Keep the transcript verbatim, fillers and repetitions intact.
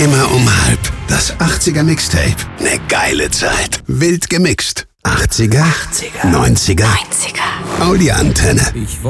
Immer um halb. Das achtziger Mixtape. Ne geile Zeit. Wild gemixt. achtziger, achtziger, neunziger. neunziger. Audi-Antenne. Ich